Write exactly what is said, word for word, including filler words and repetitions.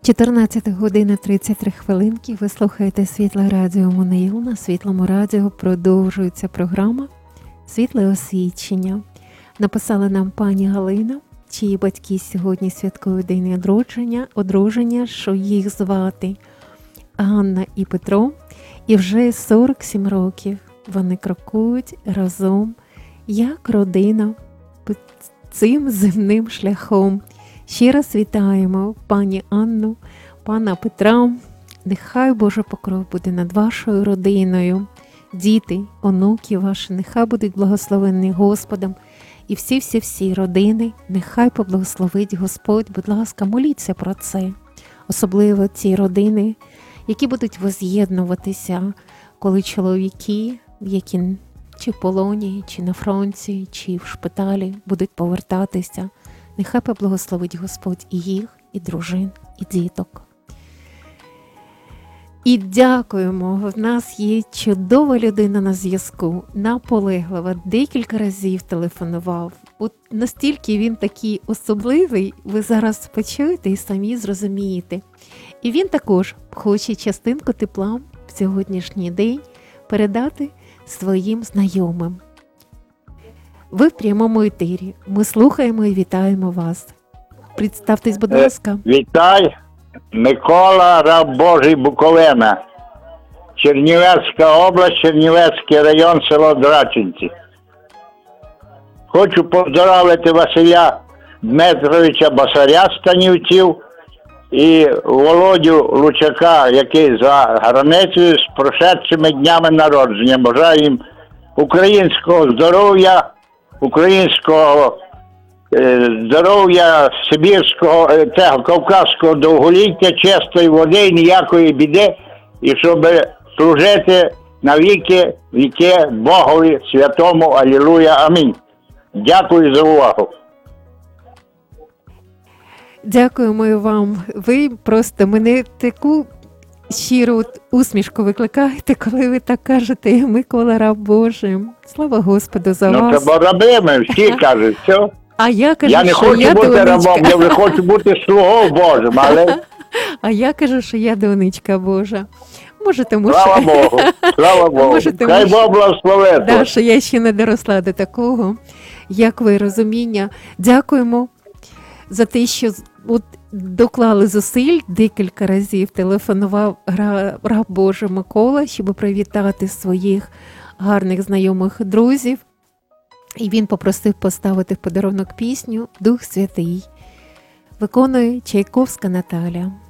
чотирнадцята година тридцять три хвилинки. Ви слухаєте Світле Радіо Монеїл. На Світлому радіо продовжується програма «Світле освічення». Написала нам пані Галина, чиї батьки сьогодні святкують день одруження, одруження, що їх звати Ганна і Петро. І вже сорок сім років вони крокують разом, як родина, цим земним шляхом. Ще раз вітаємо пані Анну, пана Петра. Нехай Божий покров буде над вашою родиною. Діти, онуки ваші, нехай будуть благословені Господом. І всі-всі-всі родини, нехай поблагословить Господь. Будь ласка, моліться про це. Особливо ті родини, які будуть воз'єднуватися, коли чоловіки, які чи в полоні, чи на фронті, чи в шпиталі, будуть повертатися. Нехай поблагословить Господь і їх, і дружин, і діток. І дякуємо, в нас є чудова людина на зв'язку, наполеглива, декілька разів телефонував. От настільки він такий особливий, ви зараз почуєте і самі зрозумієте. І він також хоче частинку тепла в сьогоднішній день передати своїм знайомим. Ви в прямому етері. Ми слухаємо і вітаємо вас. Представтесь, будь ласка. Вітай, Микола, раб Божий, Буковина. Чернівецька область, Чернівецький район, село Драчинці. Хочу поздоровити Василя Дмитровича Басаря з Станівців і Володю Лучака, який за границею, з прошедшими днями народження. Бажаю їм українського здоров'я, українського е, здоров'я, сибірського, е, того, кавказського довголіття, чистої води, ніякої біди, і щоб служити на віки, віки Богові святому. Алілуя. Амінь. Дякую за увагу. Дякуємо і вам. Ви просто мене таку щиру усмішку викликаєте, коли ви так кажете, Микола, раб Божий. Слава Господу за ну, вас. Ну, це бо рабими, всі кажуть, все. А я кажу, я не що хочу я бути донечка. рабом, я вже хочу бути слугою Божим, але... А я кажу, що я донечка Божа. Може, тому Слава що... Богу, слава Богу. Може, тому Хай що- Бог благословить. Да, що я ще не доросла до такого, як ви, розуміння. Дякуємо за те, що з- от доклали зусиль, декілька разів телефонував гра- раб Божий Микола, щоб привітати своїх гарних знайомих друзів. І він попросив поставити в подарунок пісню «Дух Святий». Виконує Чайковська Наталя.